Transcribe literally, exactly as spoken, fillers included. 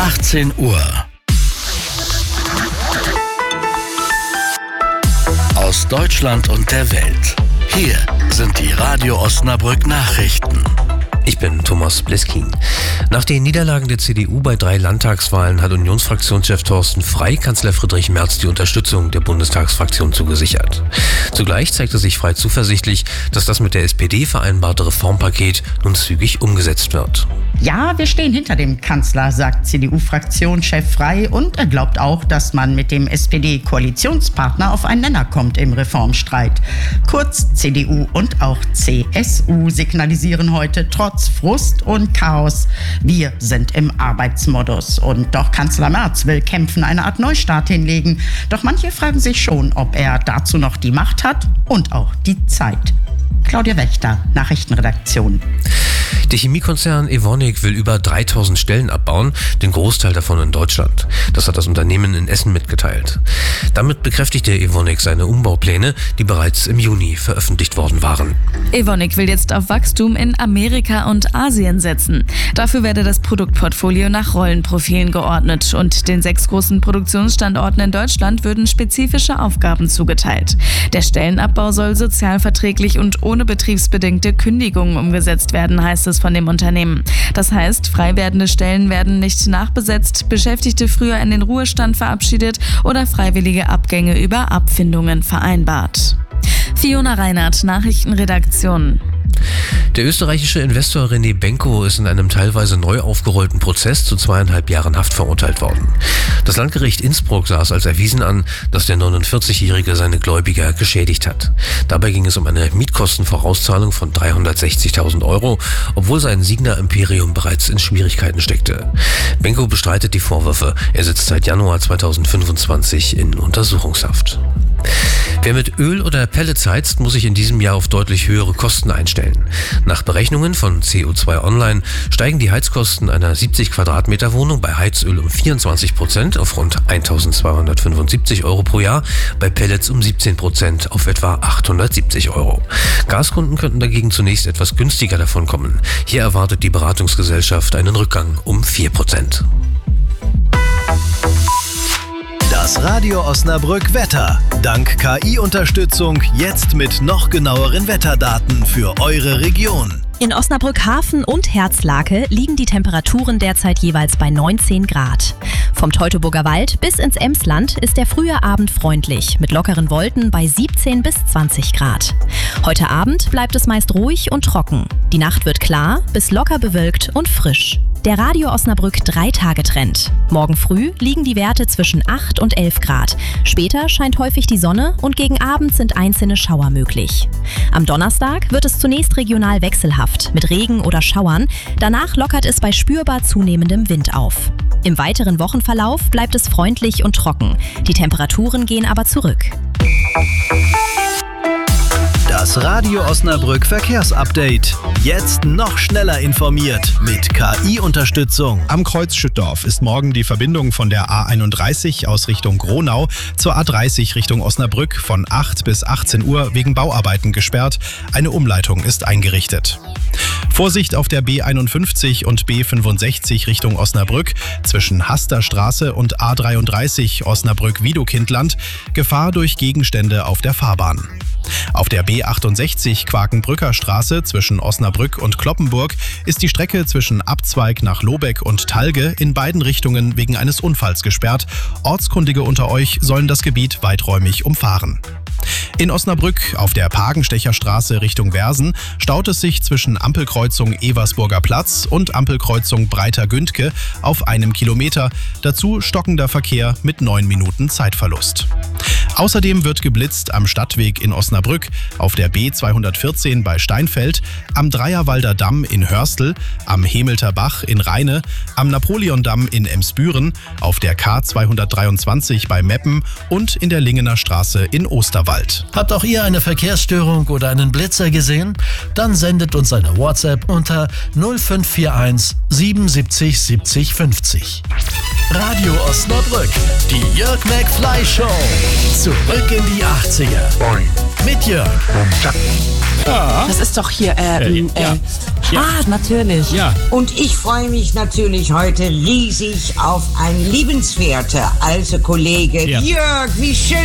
achtzehn Uhr. Aus Deutschland und der Welt. Hier sind die Radio Osnabrück Nachrichten. Ich bin Thomas Bleskin. Nach den Niederlagen der C D U bei drei Landtagswahlen hat Unionsfraktionschef Thorsten Frey Kanzler Friedrich Merz die Unterstützung der Bundestagsfraktion zugesichert. Zugleich zeigte sich Frey zuversichtlich, dass das mit der S P D vereinbarte Reformpaket nun zügig umgesetzt wird. Ja, wir stehen hinter dem Kanzler, sagt C D U-Fraktionschef Frey, und er glaubt auch, dass man mit dem S P D-Koalitionspartner auf einen Nenner kommt im Reformstreit. Kurz, C D U und auch C S U signalisieren heute trotz Frust und Chaos: Wir sind im Arbeitsmodus. Und doch Kanzler Merz will kämpfen, eine Art Neustart hinlegen. Doch manche fragen sich schon, ob er dazu noch die Macht hat und auch die Zeit. Claudia Wächter, Nachrichtenredaktion. Der Chemiekonzern Evonik will über dreitausend Stellen abbauen, den Großteil davon in Deutschland. Das hat das Unternehmen in Essen mitgeteilt. Damit bekräftigte Evonik seine Umbaupläne, die bereits im Juni veröffentlicht worden waren. Evonik will jetzt auf Wachstum in Amerika und Asien setzen. Dafür werde das Produktportfolio nach Rollenprofilen geordnet und den sechs großen Produktionsstandorten in Deutschland würden spezifische Aufgaben zugeteilt. Der Stellenabbau soll sozialverträglich und ohne betriebsbedingte Kündigungen umgesetzt werden, heißt es von dem Unternehmen. Das heißt, frei werdende Stellen werden nicht nachbesetzt, Beschäftigte früher in den Ruhestand verabschiedet oder freiwillige Abgänge über Abfindungen vereinbart. Fiona Reinhardt, Nachrichtenredaktion. Der österreichische Investor René Benko ist in einem teilweise neu aufgerollten Prozess zu zweieinhalb Jahren Haft verurteilt worden. Das Landgericht Innsbruck sah es als erwiesen an, dass der neunundvierzigjährige seine Gläubiger geschädigt hat. Dabei ging es um eine Mietkostenvorauszahlung von dreihundertsechzigtausend Euro, obwohl sein Signa-Imperium bereits in Schwierigkeiten steckte. Benko bestreitet die Vorwürfe. Er sitzt seit Januar zweitausendfünfundzwanzig in Untersuchungshaft. Wer mit Öl oder Pellets heizt, muss sich in diesem Jahr auf deutlich höhere Kosten einstellen. Nach Berechnungen von C O zwei Online steigen die Heizkosten einer siebzig Quadratmeter Wohnung bei Heizöl um vierundzwanzig Prozent auf rund eintausendzweihundertfünfundsiebzig Euro pro Jahr, bei Pellets um siebzehn Prozent auf etwa achthundertsiebzig Euro. Gaskunden könnten dagegen zunächst etwas günstiger davon kommen. Hier erwartet die Beratungsgesellschaft einen Rückgang um vier Prozent. Das Radio Osnabrück Wetter. Dank K I-Unterstützung jetzt mit noch genaueren Wetterdaten für eure Region. In Osnabrück-Hafen und Herzlake liegen die Temperaturen derzeit jeweils bei neunzehn Grad. Vom Teutoburger Wald bis ins Emsland ist der frühe Abend freundlich, mit lockeren Wolken bei siebzehn bis zwanzig Grad. Heute Abend bleibt es meist ruhig und trocken. Die Nacht wird klar bis locker bewölkt und frisch. Der Radio Osnabrück drei-Tage-Trend. Morgen früh liegen die Werte zwischen acht und elf Grad. Später scheint häufig die Sonne und gegen Abend sind einzelne Schauer möglich. Am Donnerstag wird es zunächst regional wechselhaft mit Regen oder Schauern. Danach lockert es bei spürbar zunehmendem Wind auf. Im weiteren Wochenverlauf bleibt es freundlich und trocken. Die Temperaturen gehen aber zurück. Das Radio Osnabrück Verkehrsupdate. Jetzt noch schneller informiert mit K I-Unterstützung. Am Kreuz Schüttdorf ist morgen die Verbindung von der A einunddreißig aus Richtung Gronau zur A dreißig Richtung Osnabrück von acht bis achtzehn Uhr wegen Bauarbeiten gesperrt. Eine Umleitung ist eingerichtet. Vorsicht auf der B einundfünfzig und B fünfundsechzig Richtung Osnabrück zwischen Hasterstraße und A dreiunddreißig Osnabrück-Wiedokindland. Gefahr durch Gegenstände auf der Fahrbahn. Auf der B achtundsechzig Quakenbrücker Straße zwischen Osnabrück und Cloppenburg ist die Strecke zwischen Abzweig nach Lobeck und Talge in beiden Richtungen wegen eines Unfalls gesperrt. Ortskundige unter euch sollen das Gebiet weiträumig umfahren. In Osnabrück auf der Pagenstecher Straße Richtung Versen staut es sich zwischen Ampelkreuzung Eversburger Platz und Ampelkreuzung Breiter Gündke auf einem Kilometer. Dazu stockender Verkehr mit neun Minuten Zeitverlust. Außerdem wird geblitzt am Stadtweg in Osnabrück, auf der B zweihundertvierzehn bei Steinfeld, am Dreierwalder Damm in Hörstel, am Hemelter Bach in Rheine, am Napoleondamm in Emsbüren, auf der K zweihundertdreiundzwanzig bei Meppen und in der Lingener Straße in Osterwald. Habt auch ihr eine Verkehrsstörung oder einen Blitzer gesehen? Dann sendet uns eine WhatsApp unter null fünf vier eins siebenundsiebzig siebzig fünfzig. Radio Osnabrück, die Jörg McFly Show. Zurück in die achtziger. Mit Jörg. Ja. Das ist doch hier, äh, Äh, äh, ja. Ja. ah, natürlich. Ja. Und ich freue mich natürlich heute riesig auf ein liebenswerter alter Kollege. Ja. Jörg, wie schön.